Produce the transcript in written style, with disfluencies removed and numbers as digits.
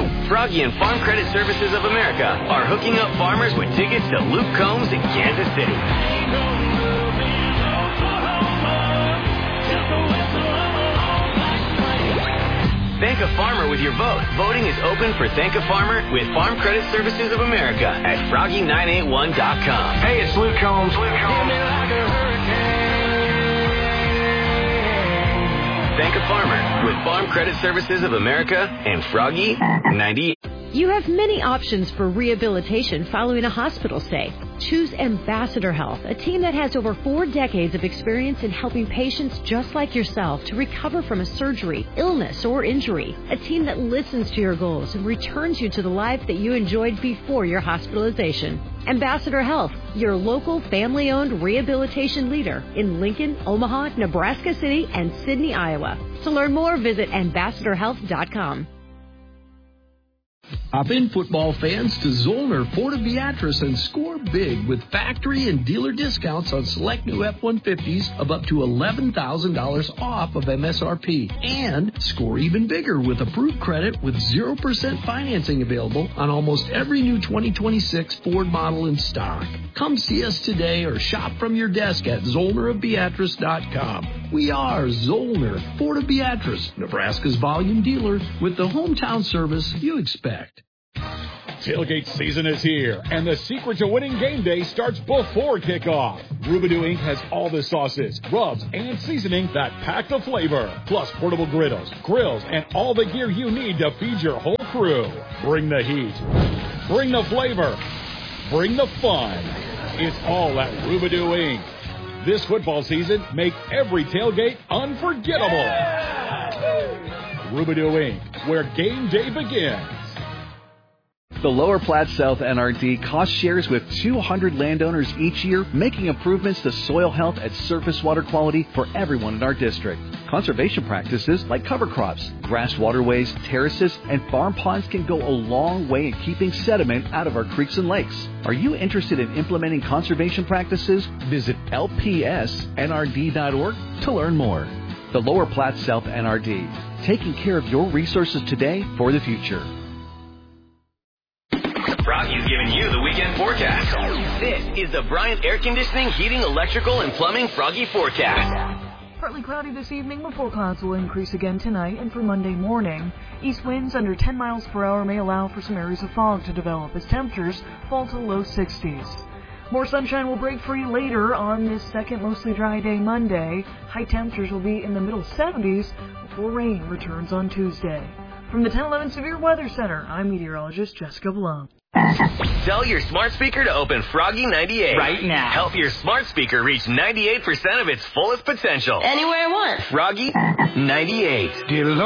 Froggy and Farm Credit Services of America are hooking up farmers with tickets to Luke Combs in Kansas City. Thank a farmer with your vote. Voting is open for Thank a Farmer with Farm Credit Services of America at Froggy981.com. Hey, it's Luke Combs. Thank a Farmer with Farm Credit Services of America and Froggy 98. You have many options for rehabilitation following a hospital stay. Choose Ambassador Health, a team that has over 4 decades of experience in helping patients just like yourself to recover from a surgery, illness, or injury. A team that listens to your goals and returns you to the life that you enjoyed before your hospitalization. Ambassador Health, your local family-owned rehabilitation leader in Lincoln, Omaha, Nebraska City, and Sydney, Iowa. To learn more, visit ambassadorhealth.com. Hop in, football fans, to Zollner Ford of Beatrice and score big with factory and dealer discounts on select new F-150s of up to $11,000 off of MSRP. And score even bigger with approved credit with 0% financing available on almost every new 2026 Ford model in stock. Come see us today or shop from your desk at ZollnerofBeatrice.com. We are Zollner Ford of Beatrice, Nebraska's volume dealer with the hometown service you expect. Tailgate season is here, and the secret to winning game day starts before kickoff. Rubidou Inc. has all the sauces, rubs, and seasoning that pack the flavor, plus portable griddles, grills, and all the gear you need to feed your whole crew. Bring the heat, bring the flavor, bring the fun. It's all at Rubidou Inc. This football season, make every tailgate unforgettable. Rubidou Inc., where game day begins. The Lower Platte South NRD cost shares with 200 landowners each year, making improvements to soil health and surface water quality for everyone in our district. Conservation practices like cover crops, grass waterways, terraces, and farm ponds can go a long way in keeping sediment out of our creeks and lakes. Are you interested in implementing conservation practices? Visit lpsnrd.org to learn more. The Lower Platte South NRD, taking care of your resources today for the future. Froggy's giving you the weekend forecast. This is the Bryant Air Conditioning, Heating, Electrical, and Plumbing Froggy forecast. Partly cloudy this evening before clouds will increase again tonight and for Monday morning. East winds under 10 miles per hour may allow for some areas of fog to develop as temperatures fall to low 60s. More sunshine will break free later on this second mostly dry day Monday. High temperatures will be in the middle 70s before rain returns on Tuesday. From the 1011 Severe Weather Center, I'm meteorologist Jessica Blum. Tell your smart speaker to open Froggy 98 right now. Help your smart speaker reach 98% of its fullest potential. Anywhere I want. Froggy 98.